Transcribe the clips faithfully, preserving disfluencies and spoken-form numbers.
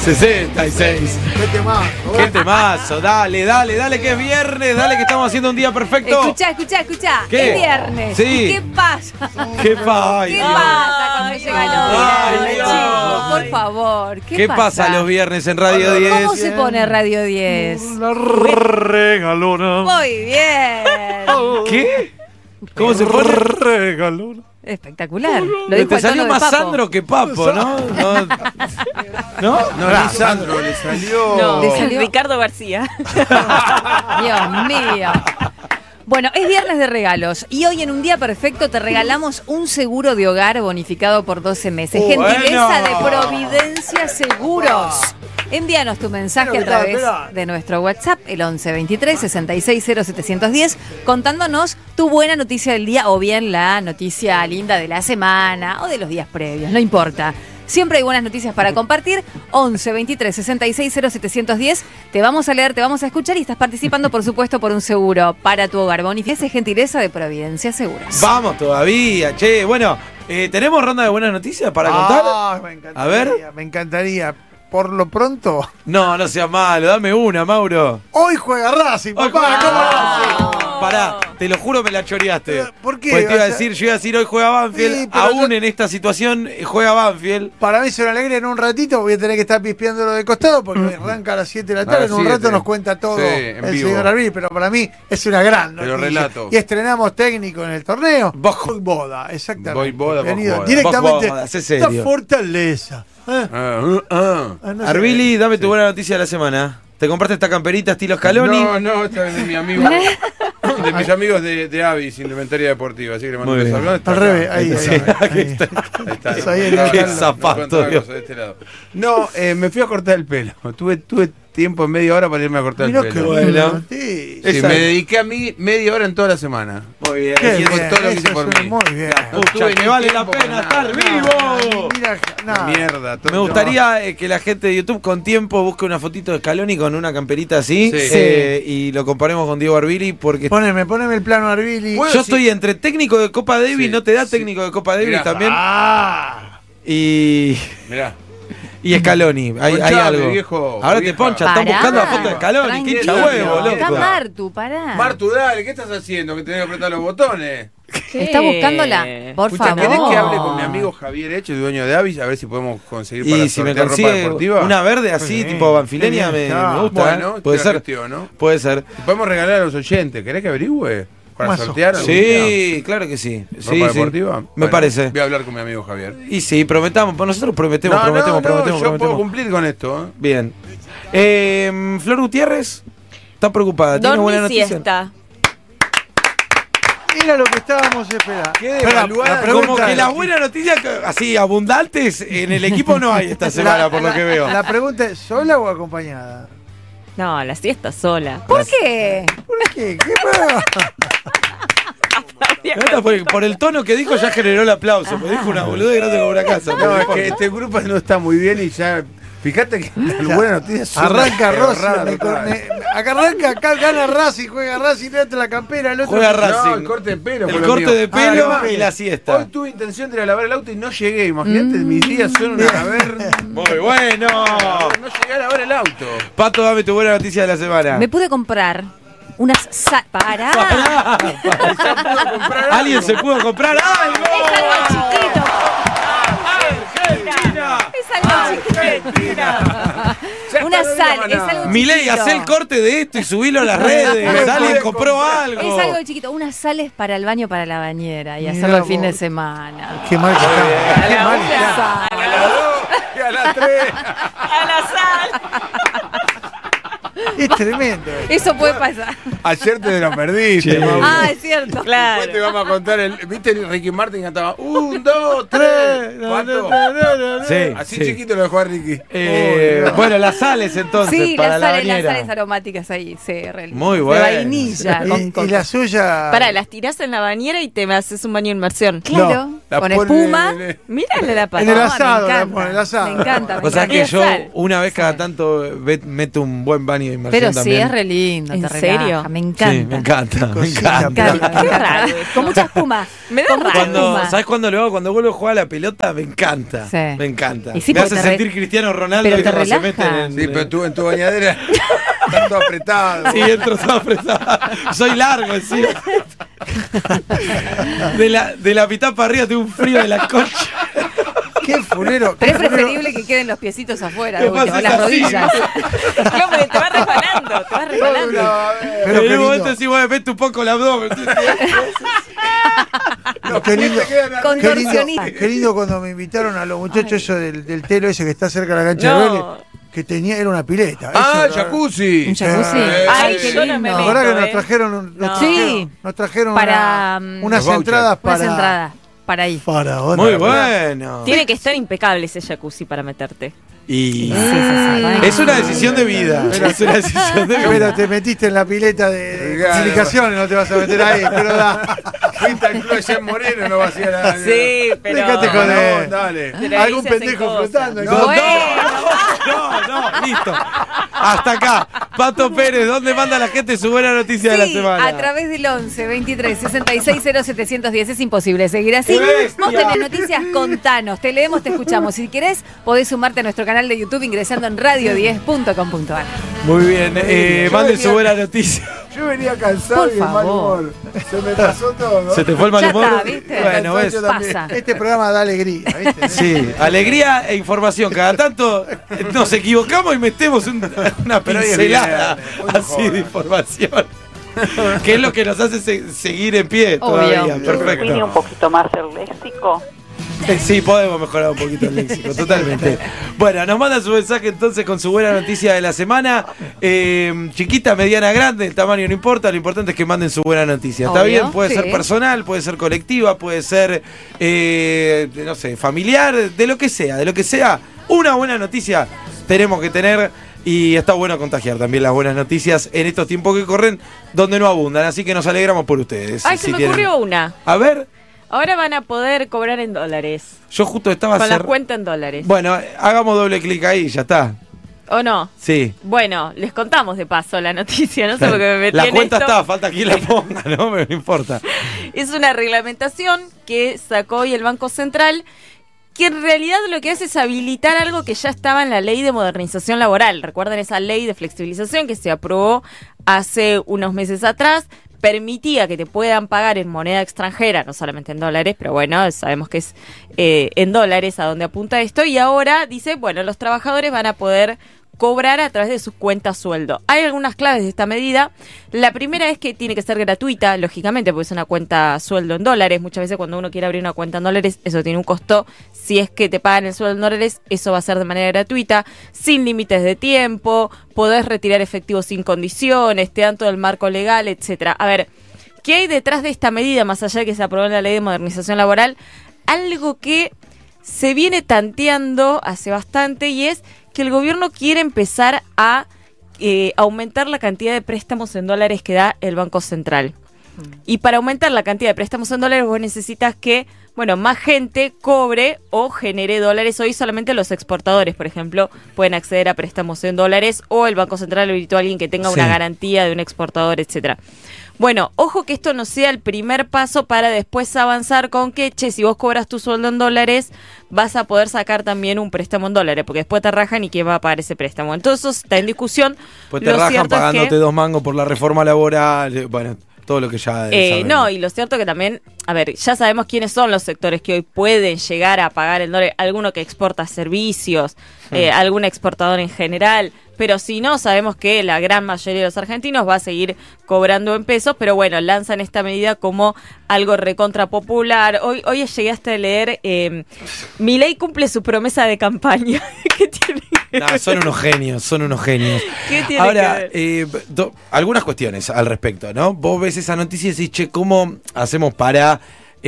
sesenta y seis. Qué temazo. Qué temazo. Dale, dale, dale que es viernes. Dale que estamos haciendo un día perfecto. Escuchá, escuchá, escuchá. ¿Qué? Es viernes. Sí. ¿Y qué pasa? ¿Qué pasa? ¿Qué pasa cuando llegan los Ay, viernes, Dios. chicos? Por favor. ¿Qué, ¿Qué pasa los viernes en Radio ¿Cómo diez? se pone Radio diez? La regalona. Muy bien. ¿Qué? ¿Cómo se pone? Regalona. Espectacular. Lo Te dijo el salió tono de más Papo. Sandro que Papo, ¿no? ¿No? ¿No? No, era Sandro, le salió. No, ¿Le salió? Ricardo García. Dios mío. Bueno, es viernes de regalos y hoy en Un Día Perfecto te regalamos un seguro de hogar bonificado por doce meses. Bueno. Gentileza de Providencia Seguros. Envíanos tu mensaje Bueno, a través espera, espera. de nuestro WhatsApp, el once veintitrés sesenta y seis cero setecientos diez, contándonos tu buena noticia del día o bien la noticia linda de la semana o de los días previos, no importa. Siempre hay buenas noticias para compartir. once veintitrés sesenta y seis cero setecientos diez. Te vamos a leer, te vamos a escuchar y estás participando, por supuesto, por un seguro para tu hogar. Bonificio, gentileza de Providencia Seguros. Vamos todavía, che. Bueno, eh, ¿tenemos ronda de buenas noticias para contar? Ah, me encantaría, A ver. Me encantaría. Por lo pronto, No, no seas malo. Dame una, Mauro. hoy juega Racing, Hoy papá. juega ¿Cómo Racing. no? Pará, te lo juro me la choreaste. Eh, ¿por qué? Porque te iba a O sea, decir, yo iba a decir hoy juega Banfield. Sí, pero Aún yo- en esta situación eh, juega Banfield. Para mí es una alegría. En un ratito voy a tener que estar pispeándolo de costado porque arranca a las siete de la tarde. A En las un rato siete. nos cuenta todo Sí, en el vivo. señor Arbil, pero para mí es una gran Te lo noticia. relato. Y estrenamos técnico en el torneo. Vos- Voy Boda, exactamente. Voy Boda, vos Venido Boda. directamente Vos Boda, sé la serio. fortaleza. ¿eh? Ah, uh, ah. Ah, no sé. Arbili, dame tu buena noticia de la semana. ¿Te compraste esta camperita estilo Scaloni? No, no, esta es de mi amigo. De mis amigos de, de Avis, Indumentaria Deportiva. Así que le mando Muy un bien. beso. ¿Dónde está Al acá? revés, ahí, ahí, Sí, ahí, aquí ahí. está. Ahí está. Eso ahí, No, ahí, no, ahí. no, Zapato, no, otra Dios. cosa de este lado. No, eh, me fui a cortar el pelo. Tuve, tuve tiempo en media hora para irme a cortar Mirá el qué pelo. bueno. buena noticia. Sí, Esa- me dediqué a mí media hora en toda la semana. Muy bien. Qué Y Hice bien, todo lo que eso hice por es mí. muy bien. No Pucha, tuve que ni vale la tiempo pena para estar nada. vivo. Mira, nada. Mierda. todo- Me gustaría eh, que la gente de YouTube con tiempo busque una fotito de Scaloni con una camperita así Sí. eh, y lo comparemos con Diego Arbili porque Poneme, poneme el plano Arbili. Bueno, yo sí. estoy entre técnico de Copa Davis, Sí, no te da sí. técnico de Copa Davis Mirá. también, Ah. y, Mirá. y Scaloni, hay, hay Ponchame, algo. viejo, Ahora te vieja. poncha, están Pará. buscando la foto de Scaloni, qué Tranquilo. hincha huevo, Tranquilo. Está loco. Martu, pará. Martu, dale, ¿qué estás haciendo? Que tenés que apretar los botones. Está buscándola. Por Escucha, favor. ¿querés que hable con mi amigo Javier Eche, dueño de Avis, a ver si podemos conseguir para Y si me sortear ropa consigue deportiva? una verde así, Sí, tipo banfileña, qué me, bien, está. me gusta. Bueno, ¿eh? Puede te la ser, gestiono. puede ser. Podemos regalar a los oyentes. ¿Querés que averigüe? ¿Para Más o- sortear algún día? Sí, claro que sí. ¿Ropa Sí, sí. deportiva? Me Bueno, parece. Voy a hablar con mi amigo Javier. Y sí, prometamos, pues nosotros prometemos, no, prometemos, no, no, prometemos, yo prometemos. puedo cumplir con esto. ¿eh? Bien. Eh, Flor Gutiérrez está preocupada. ¿Tiene buena Dormí noticia? siesta. Era lo que estábamos esperando. Qué Espera, devaluada. la pregunta Como que es- las buenas noticias que- así abundantes en el equipo no hay esta semana, por lo que veo. La pregunta es, ¿sola o acompañada? No, la siesta sola. ¿Por qué? ¿Por qué? ¿Qué pasa? Neta, por, por el tono que dijo ya generó el aplauso. Me dijo una boluda grande como una casa. No, pero es importa. que este grupo no está muy bien y ya. Fíjate que las buenas noticias son Arranca las Rossi, raras, me- raras. me- acá arranca, acá gana Racing, juega Racing, le da la campera, el otro. Juega No, Racing. el corte de pelo. El por lo corte mío. de pelo Además, y la siesta. Hoy tuve intención de ir a lavar el auto y no llegué. Imagínate, mis días son una. A ver. Muy bueno. No llegué a lavar el auto. Pato, dame tu buena noticia de la semana. Me pude comprar unas... sa- Pará. Pará. Comprar Alguien algo. se pudo comprar algo. Es algo chiquito. Argentina. Es algo chiquito. Ya Una está, sal, no es digo más algo nada. Milei, chiquito. hacé el corte de esto y subilo a las redes. Me Alguien pude compró comprar. algo. Es algo chiquito, unas sales para el baño, para la bañera y Mirá hacerlo el fin vos. de semana. Qué mal que está. Qué mal que Una está. sal. A las dos y a las tres. A la sal. Es tremendo. Eso puede pasar. Ayer te lo perdiste, Che. Mauro. Ah, es cierto. Después te Claro. vamos a contar el. ¿Viste? Ricky Martin cantaba un, dos, tres. ¿Cuánto? Sí, Así sí. chiquito lo dejó a Ricky. Eh, bueno, las sales entonces Sí, para las la sales, las bañera. sales aromáticas ahí se realizan. Muy De bueno. vainilla. Y, con, y con- la suya. Pará, las tirás en la bañera y te haces un baño de inmersión. Claro, La con pone espuma. en el- Mírale la pata. En el No, asado me la encanta, pone, el asado. Me encanta. me O sea encanta. que yo Sal. una vez cada tanto ve- meto un buen baño inmersión Pero sí, también. es re lindo. ¿En te relaja, serio? Me encanta. Sí, me encanta, me Cosita, encanta. Me encanta, me Qué encanta. raro eso. Con mucha espuma. Me da Con mucha raro. Cuando, espuma. ¿Sabes cuándo lo hago? Cuando vuelvo a jugar a la pelota, me encanta. Sí. Me encanta. Y sí, me porque hace te re- sentir Cristiano Ronaldo pero y te cuando se relaja. meten en. Sí, pero tú en tu bañadera estás todo apretado. Sí, entro todo apretado. Soy largo encima. De la, de la mitad para arriba tengo un frío de la concha. Qué fulero. Pero qué es fulero. preferible que queden los piecitos afuera, ¿Qué de última, pasa? o las Es así. rodillas. No, porque te vas resbalando, te vas resbalando. Pero en qué un momento lindo. sí voy a meter un poco el abdomen. No, qué lindo. Qué lindo, Contorsionista. qué lindo cuando me invitaron a los muchachos eso del, del telo ese que está cerca de la cancha No. de Vélez, que tenía, era una pileta. Ah, Eso, jacuzzi. Un jacuzzi. Eh, Ay, eh, qué yo no me lindo. La verdad que meto, nos eh. trajeron, un- nos No. trajeron, Sí. nos trajeron Para, una- mm, unas Los vouchers. entradas para Unas entradas. Para ahí. Para onda. Muy bueno. Tiene que estar impecable ese jacuzzi para meterte. Y Sí, sí, sí. es una decisión de vida. Es una decisión de Pero vida. te metiste en la pileta de, de Claro. comunicaciones, no te vas a meter ahí. Pero da. Fuiste al club allá en Moreno, no vacía nada. Sí, pero. Déjate joder. Dale. Pero ahí Algún se hacen pendejo cosas. flotando. No, Bueno. no, no, no, listo. Hasta acá. Pato Pérez, ¿dónde manda la gente su buena noticia de la Sí, semana? a través del once, veintitrés, sesenta y seis, cero, setecientos diez. Es imposible seguir así. ¡Qué bestia! Vos tenés noticias, contanos. Te leemos, te escuchamos. Si querés, podés sumarte a nuestro canal de YouTube ingresando en radio diez punto com punto ar. Muy bien, eh, Yo manden venía- su buena noticia. Yo venía cansado Por y de mal favor. humor. Se me pasó todo. ¿Se te fue el mal Ya humor? está, ¿viste? Bueno, ves. Yo también. Pasa. Este programa da alegría, ¿viste? Sí, alegría e información. Cada tanto eh, nos equivocamos y metemos un- una Pero hoy es pincelada viernes, hoy no así jodas. de información. Que es lo que nos hace se- seguir en pie Obvio. todavía. Define un Perfecto. poquito más el léxico. Eh, Sí, podemos mejorar un poquito el léxico, totalmente. Bueno, nos manda su mensaje entonces con su buena noticia de la semana. Eh, chiquita, mediana, grande, el tamaño no importa, lo importante es que manden su buena noticia. ¿Está Obvio, bien? Puede sí. ser personal, puede ser colectiva, puede ser, eh, no sé, familiar, de lo que sea, de lo que sea. Una buena noticia tenemos que tener. Y está bueno contagiar también las buenas noticias en estos tiempos que corren, donde no abundan. Así que nos alegramos por ustedes. Ay, Si se me tienen- ocurrió una. A ver, Ahora van a poder cobrar en dólares. yo justo estaba Con la cer- cuenta en dólares. Bueno, hagamos doble clic ahí, ya está. ¿O no? Sí. Bueno, les contamos de paso la noticia, no sé por qué me metí La en cuenta esto. está, falta quien la ponga, no me importa. Es una reglamentación que sacó hoy el Banco Central, que en realidad lo que hace es habilitar algo que ya estaba en la Ley de Modernización Laboral. Recuerden esa ley de flexibilización que se aprobó hace unos meses atrás. Permitía que te puedan pagar en moneda extranjera, no solamente en dólares, pero bueno, sabemos que es eh, en dólares a donde apunta esto. Y ahora dice, bueno, los trabajadores van a poder cobrar a través de sus cuentas sueldo. Hay algunas claves de esta medida. La primera es que tiene que ser gratuita, lógicamente, porque es una cuenta sueldo en dólares. Muchas veces cuando uno quiere abrir una cuenta en dólares, eso tiene un costo. Si es que te pagan el sueldo en dólares, eso va a ser de manera gratuita, sin límites de tiempo, podés retirar efectivo sin condiciones, te dan todo el marco legal, etcétera. A ver, ¿qué hay detrás de esta medida, más allá de que se aprobó en la Ley de Modernización Laboral? Algo que se viene tanteando hace bastante, y es que el gobierno quiere empezar a eh, aumentar la cantidad de préstamos en dólares que da el Banco Central. Y para aumentar la cantidad de préstamos en dólares vos necesitas que, bueno, más gente cobre o genere dólares. Hoy solamente los exportadores, por ejemplo, pueden acceder a préstamos en dólares, o el Banco Central habilitó a alguien que tenga Sí. una garantía de un exportador, etcétera. Bueno, ojo que esto no sea el primer paso para después avanzar con que, che, si vos cobras tu sueldo en dólares, vas a poder sacar también un préstamo en dólares, porque después te rajan y quién va a pagar ese préstamo. Entonces eso está en discusión. Pues te Lo rajan cierto es que- pagándote dos mangos por la reforma laboral, eh, bueno, todo lo que ya Eh, sabemos. no, y lo cierto que también, a ver, ya sabemos quiénes son los sectores que hoy pueden llegar a pagar el dólar, alguno que exporta servicios, eh, algún exportador en general, pero si no, sabemos que la gran mayoría de los argentinos va a seguir cobrando en pesos, pero bueno, lanzan esta medida como algo recontra popular. Hoy, hoy llegué hasta a leer, eh, Milei cumple su promesa de campaña. ¿Qué tiene que No, ver? son unos genios, son unos genios. ¿Qué tiene Ahora, que ver? eh, do- algunas cuestiones al respecto, ¿no? Vos ves esa noticia y decís, che, ¿cómo hacemos para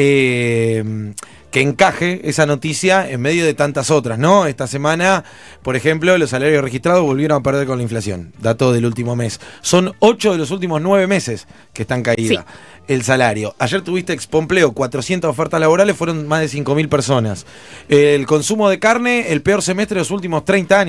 eh, que encaje esa noticia en medio de tantas otras, ¿no? Esta semana, por ejemplo, los salarios registrados volvieron a perder con la inflación, dato del último mes. Son ocho de los últimos nueve meses que están caídas. Sí. El salario. Ayer tuviste Expompleo, cuatrocientas ofertas laborales, fueron más de cinco mil personas. El consumo de carne, el peor semestre de los últimos treinta años.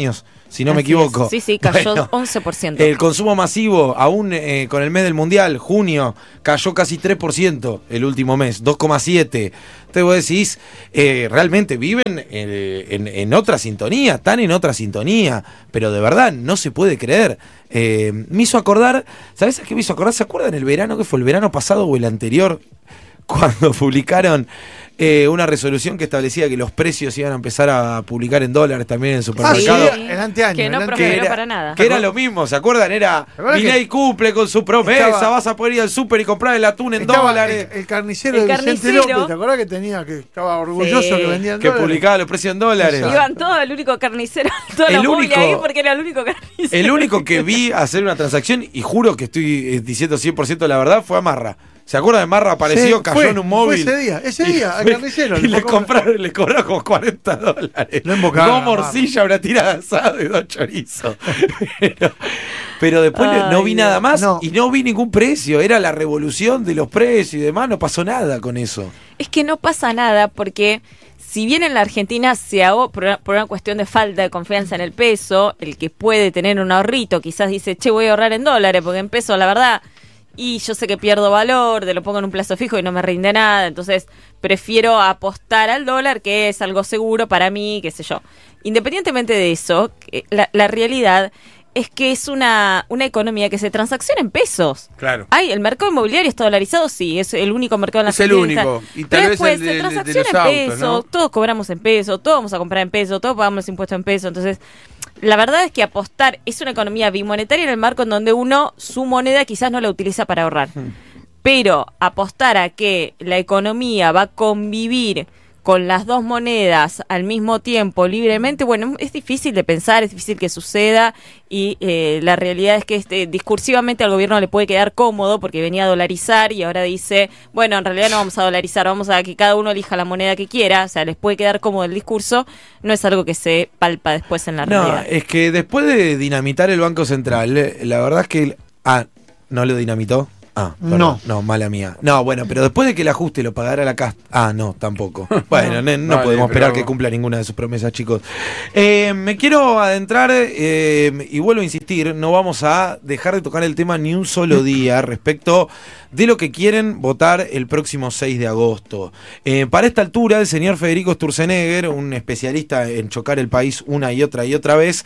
si no me Así equivoco. es. Sí, sí, cayó Bueno, once por ciento. el consumo masivo, aún eh, con el mes del Mundial, junio, cayó casi tres por ciento el último mes, dos coma siete por ciento. Entonces vos decís, eh, realmente viven eh, en, en otra sintonía, están en otra sintonía, pero de verdad no se puede creer. Eh, me hizo acordar, ¿sabés a qué me hizo acordar? ¿Se acuerdan el verano que fue el verano pasado o el anterior? Cuando publicaron eh, una resolución que establecía que los precios iban a empezar a publicar en dólares también en el supermercado. Ah, sí, el anteaño, Que no el prosperó anteaño. para nada. Que era lo mismo, ¿se acuerdan? Era, acuerdan Milei que cumple con su promesa, estaba- vas a poder ir al súper y comprar el atún en Estaba dólares. El, el carnicero El de Vicente carnicero. López, ¿te acordás que tenía, que estaba orgulloso Sí. que vendía en Que dólares? publicaba los precios en dólares. Exacto. Iban todos el único carnicero, toda El la móvil único- ahí porque era el único carnicero. El único que vi hacer una transacción, y juro que estoy eh, diciendo cien por ciento la verdad, fue a Marra. ¿Se acuerdan de Marra? Apareció, Sí, cayó fue, en un fue móvil. ese día, ese Y día, al fue- carnicero, Y le le fue a compraron, le cobraron como cuarenta dólares. Lo invocaron Dos a Marra. morcillas, una tirada de asado y dos chorizos. Pero, pero después Ay, no vi nada Dios. más No. y no vi ningún precio. Era la revolución de los precios y demás. No pasó nada con eso. Es que no pasa nada porque si bien en la Argentina se ahogó por una, por una cuestión de falta de confianza en el peso, el que puede tener un ahorrito quizás dice, che, voy a ahorrar en dólares porque en peso la verdad, y yo sé que pierdo valor, te lo pongo en un plazo fijo y no me rinde nada, entonces prefiero apostar al dólar, que es algo seguro para mí, qué sé yo. Independientemente de eso, que la, la realidad es que es una, una economía que se transacciona en pesos. Claro. Ay, el mercado inmobiliario está dolarizado, sí, es el único mercado en la Es el Argentina. único, y tal Pero vez después el de- se de- de transacciona los en autos, peso, ¿no? todos cobramos en peso, todos vamos a comprar en peso, todos pagamos los impuestos en peso, entonces la verdad es que apostar es una economía bimonetaria en el marco en donde uno su moneda quizás no la utiliza para ahorrar. Pero apostar a que la economía va a convivir con las dos monedas al mismo tiempo libremente, bueno, es difícil de pensar, es difícil que suceda y eh, la realidad es que este, discursivamente al gobierno le puede quedar cómodo porque venía a dolarizar y ahora dice, bueno, en realidad no vamos a dolarizar, vamos a que cada uno elija la moneda que quiera, o sea, les puede quedar cómodo el discurso, no es algo que se palpa después en la No, realidad. es que después de dinamitar el Banco Central, eh, la verdad es que... el- ah, ¿no lo dinamitó? Ah, perdón. No. No, mala mía. No, bueno, pero después de que el ajuste lo pagara la casta... Ah, no, tampoco. Bueno, no, no Vale, podemos esperar pero- que cumpla ninguna de sus promesas, chicos. Eh, me quiero adentrar eh, y vuelvo a insistir, no vamos a dejar de tocar el tema ni un solo día respecto de lo que quieren votar el próximo seis de agosto. Eh, para esta altura, el señor Federico Sturzenegger, un especialista en chocar el país una y otra y otra vez,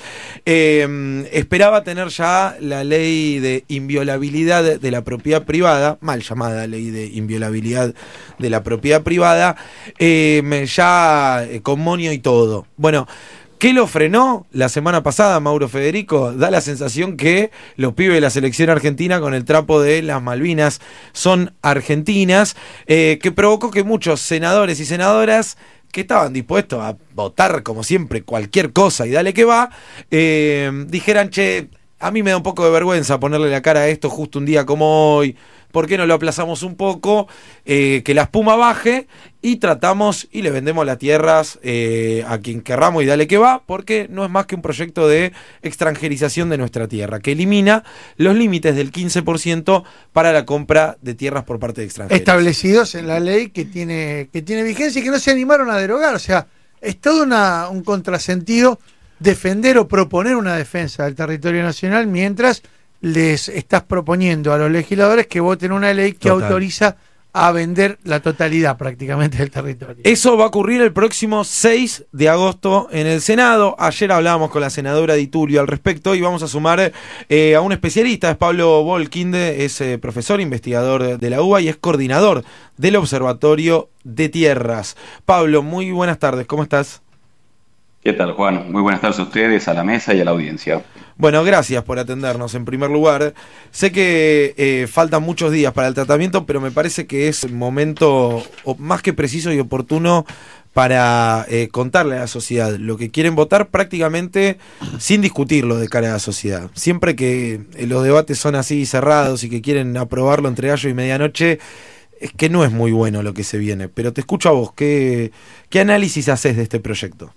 eh, esperaba tener ya la ley de inviolabilidad de la propiedad privada, mal llamada ley de inviolabilidad de la propiedad privada, eh, ya eh, con monio y todo. Bueno, ¿qué lo frenó la semana pasada, Mauro Federico? Da la sensación que los pibes de la selección argentina con el trapo de las Malvinas son argentinas, eh, que provocó que muchos senadores y senadoras que estaban dispuestos a votar como siempre cualquier cosa y dale que va, eh, dijeran, che, a mí me da un poco de vergüenza ponerle la cara a esto justo un día como hoy, ¿por qué no lo aplazamos un poco? Eh, que la espuma baje y tratamos y le vendemos las tierras eh, a quien querramos y dale que va, porque no es más que un proyecto de extranjerización de nuestra tierra, que elimina los límites del quince por ciento para la compra de tierras por parte de extranjeros. Establecidos en la ley que tiene, que tiene vigencia y que no se animaron a derogar. O sea, es todo una, un contrasentido defender o proponer una defensa del territorio nacional mientras les estás proponiendo a los legisladores que voten una ley que Total. autoriza a vender la totalidad prácticamente del territorio. Eso va a ocurrir el próximo seis de agosto en el Senado. Ayer hablábamos con la senadora Di Tulio al respecto y vamos a sumar eh, a un especialista, es Pablo Volkinde, es eh, profesor, investigador de la U B A y es coordinador del Observatorio de Tierras. Pablo, muy buenas tardes, ¿cómo estás? ¿Qué tal, Juan? Muy buenas tardes a ustedes, a la mesa y a la audiencia. Bueno, gracias por atendernos en primer lugar. Sé que eh, faltan muchos días para el tratamiento, pero me parece que es un momento o, más que preciso y oportuno para eh, contarle a la sociedad lo que quieren votar prácticamente sin discutirlo de cara a la sociedad. Siempre que eh, los debates son así cerrados y que quieren aprobarlo entre gallo y medianoche, es que no es muy bueno lo que se viene. Pero te escucho a vos, ¿qué, qué análisis haces de este proyecto?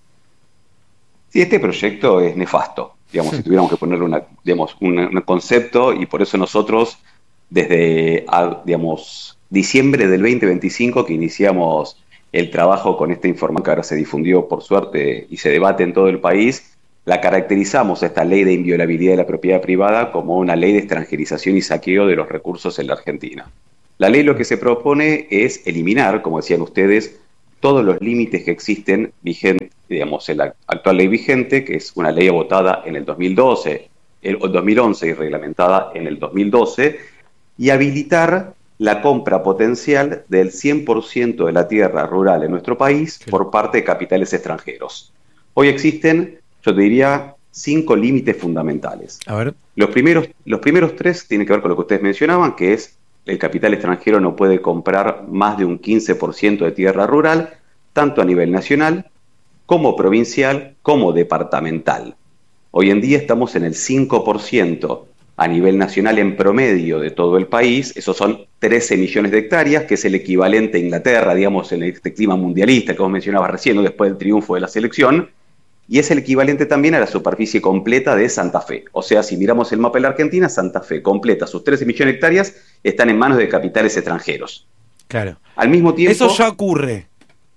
Sí, este proyecto es nefasto, digamos, si tuviéramos que ponerle una, digamos, un, un concepto, y por eso nosotros, desde, a, digamos, diciembre del veinte veinticinco, que iniciamos el trabajo con esta información que ahora se difundió, por suerte, y se debate en todo el país, La caracterizamos, esta ley de inviolabilidad de la propiedad privada, como una ley de extranjerización y saqueo de los recursos en la Argentina. La ley lo que se propone es eliminar, como decían ustedes, todos los límites que existen vigentes, digamos, en la actual ley vigente, que es una ley votada en el dos mil doce, el dos mil once y reglamentada en el dos mil doce, y habilitar la compra potencial del cien por ciento de la tierra rural en nuestro país por parte de capitales extranjeros. Hoy existen, yo te diría, cinco límites fundamentales. A ver. Los primeros, los primeros tres tienen que ver con lo que ustedes mencionaban, que es el capital extranjero no puede comprar más de un quince por ciento de tierra rural, tanto a nivel nacional, como provincial, como departamental. Hoy en día estamos en el cinco por ciento a nivel nacional en promedio de todo el país. Esos son trece millones de hectáreas, que es el equivalente a Inglaterra, digamos, en este clima mundialista que vos mencionabas recién, ¿no? Después del triunfo de la selección. Y es el equivalente también a la superficie completa de Santa Fe. O sea, si miramos el mapa de la Argentina, Santa Fe completa, sus trece millones de hectáreas están en manos de capitales extranjeros. Claro. Al mismo tiempo... Eso ya ocurre.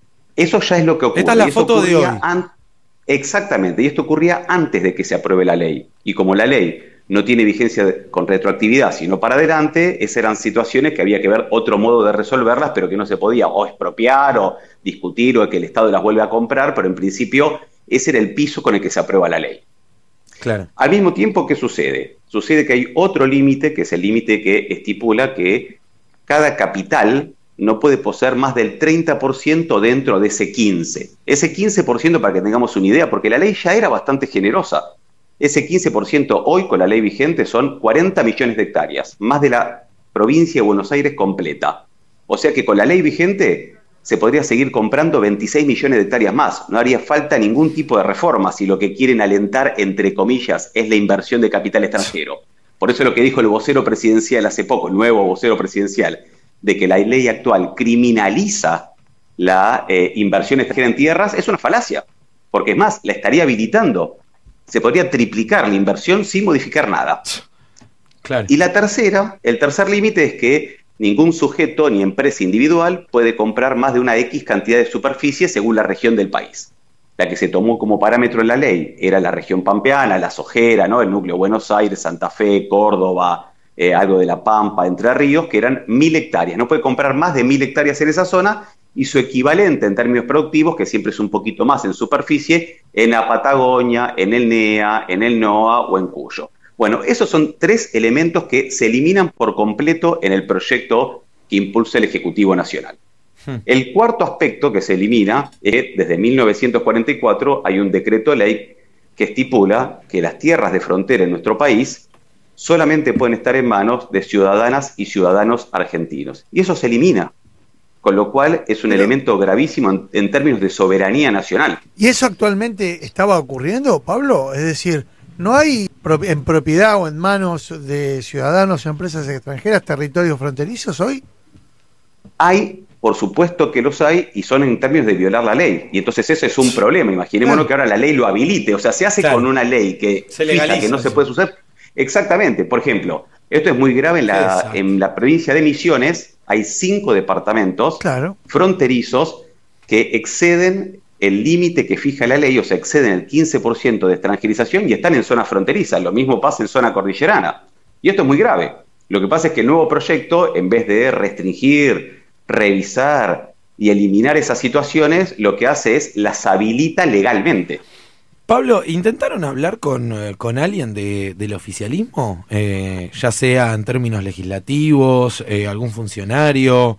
Eso ya es lo que ocurre. Esta es la Eso foto de hoy. an- Exactamente, y esto ocurría antes de que se apruebe la ley. Y como la ley no tiene vigencia de- con retroactividad, sino para adelante, esas eran situaciones que había que ver otro modo de resolverlas, pero que no se podía o expropiar o discutir o que el Estado las vuelva a comprar, pero en principio ese era el piso con el que se aprueba la ley. Claro. Al mismo tiempo, ¿qué sucede? Sucede que hay otro límite, que es el límite que estipula que cada capital no puede poseer más del treinta por ciento dentro de ese quince por ciento. Ese quince por ciento, para que tengamos una idea, porque la ley ya era bastante generosa. Ese quince por ciento hoy, con la ley vigente, son cuarenta millones de hectáreas, más de la provincia de Buenos Aires completa. O sea que con la ley vigente se podría seguir comprando veintiséis millones de hectáreas más. No haría falta ningún tipo de reforma si lo que quieren alentar, entre comillas, es la inversión de capital extranjero. Por eso lo que dijo el vocero presidencial hace poco, el nuevo vocero presidencial, de que la ley actual criminaliza la eh, inversión extranjera en tierras, es una falacia. Porque es más, la estaría habilitando. Se podría triplicar la inversión sin modificar nada. Claro. Y la tercera, el tercer límite es que ningún sujeto ni empresa individual puede comprar más de una X cantidad de superficie según la región del país. La que se tomó como parámetro en la ley era la región pampeana, la Sojera, ¿no? El núcleo Buenos Aires, Santa Fe, Córdoba, eh, algo de La Pampa, Entre Ríos, que eran mil hectáreas. No puede comprar más de mil hectáreas en esa zona, y su equivalente en términos productivos, que siempre es un poquito más en superficie, en la Patagonia, en el NEA, en el NOA o en Cuyo. Bueno, esos son tres elementos que se eliminan por completo en el proyecto que impulsa el Ejecutivo Nacional. Hmm. El cuarto aspecto que se elimina es que desde mil novecientos cuarenta y cuatro hay un decreto ley que estipula que las tierras de frontera en nuestro país solamente pueden estar en manos de ciudadanas y ciudadanos argentinos. Y eso se elimina, con lo cual es un Pero, elemento gravísimo en, en términos de soberanía nacional. ¿Y eso actualmente estaba ocurriendo, Pablo? Es decir, ¿no hay en propiedad o en manos de ciudadanos o empresas extranjeras territorios fronterizos hoy? Hay, por supuesto que los hay, y son en términos de violar la ley. Y entonces ese es un problema. Imaginémonos claro. que ahora la ley lo habilite. O sea, se hace claro. con una ley que se legaliza, que no se puede usar. Exactamente. Por ejemplo, esto es muy grave en la, en la provincia de Misiones. Hay cinco departamentos claro. fronterizos que exceden el límite que fija la ley, o sea, exceden el quince por ciento de extranjerización y están en zona fronteriza. Lo mismo pasa en zona cordillerana. Y esto es muy grave. Lo que pasa es que el nuevo proyecto, en vez de restringir, revisar y eliminar esas situaciones, lo que hace es las habilita legalmente. Pablo, ¿intentaron hablar con, con alguien de, del oficialismo? Eh, ya sea en términos legislativos, eh, algún funcionario...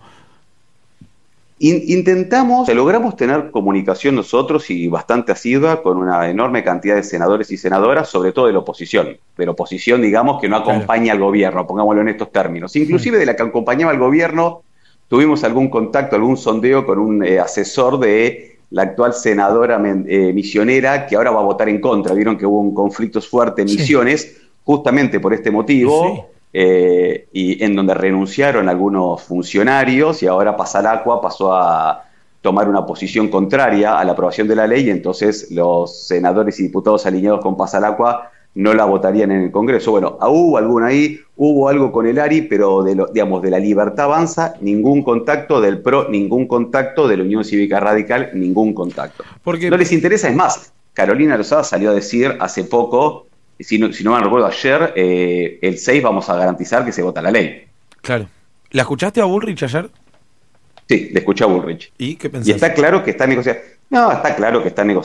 Intentamos, logramos tener comunicación nosotros y bastante asidua con una enorme cantidad de senadores y senadoras, sobre todo de la oposición, de la oposición, digamos, que no acompaña claro. al gobierno, pongámoslo en estos términos. Inclusive de la que acompañaba al gobierno, tuvimos algún contacto, algún sondeo con un eh, asesor de la actual senadora eh, misionera, que ahora va a votar en contra. Vieron que hubo un conflicto fuerte en sí. Misiones, justamente por este motivo. Sí. Eh, y en donde renunciaron algunos funcionarios y ahora Pasalacqua pasó a tomar una posición contraria a la aprobación de la ley, y entonces los senadores y diputados alineados con Pasalacqua no la votarían en el Congreso. Bueno, hubo alguna ahí, hubo algo con el A R I, pero de lo, digamos, de la Libertad Avanza, ningún contacto, del P R O, ningún contacto, de la Unión Cívica Radical, ningún contacto. Porque no les interesa, es más, Carolina Lozada salió a decir hace poco, si no, si no me recuerdo ayer, eh, el seis vamos a garantizar que se vota la ley. Claro. ¿La escuchaste a Bullrich ayer? Sí, le escuché a Bullrich. ¿Y qué pensás? Y está claro que está negociando. No, está claro que está nego